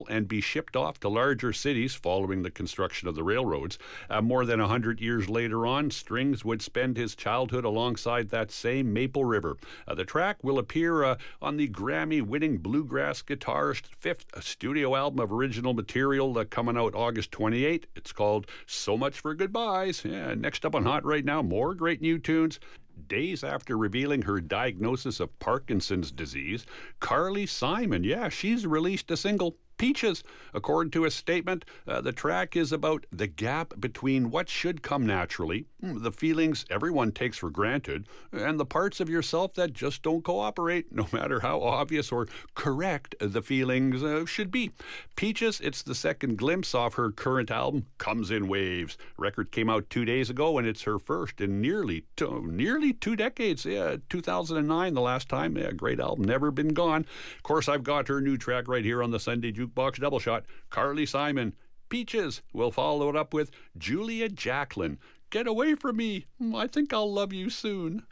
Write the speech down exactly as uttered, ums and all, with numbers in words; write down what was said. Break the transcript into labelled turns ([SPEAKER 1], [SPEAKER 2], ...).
[SPEAKER 1] and be shipped off to larger cities following the construction of the railroads. Uh, more than a hundred years later on, Strings would spend his childhood alongside that same Maple River. Uh, the track will appear uh, on the Grammy-winning bluegrass guitarist's fifth studio album of original material uh, coming out August twenty-eighth. It's called So Much for Goodbyes. Yeah, next up on Hot right now, more great new tunes. Days after revealing her diagnosis of Parkinson's disease, Carly Simon, yeah, she's released a single, Peaches. According to a statement, uh, the track is about the gap between what should come naturally, the feelings everyone takes for granted, and the parts of yourself that just don't cooperate, no matter how obvious or correct the feelings uh, should be. Peaches, it's the second glimpse off her current album, Comes in Waves. Record came out two days ago, and it's her first in nearly two, nearly two decades. Yeah, two thousand nine, the last time. Yeah, great album, never been gone. Of course, I've got her new track right here on the Sunday Jukebox Double Shot. Carly Simon, Peaches. We'll follow it up with Julia Jacklin. Get away from me. I think I'll love you soon.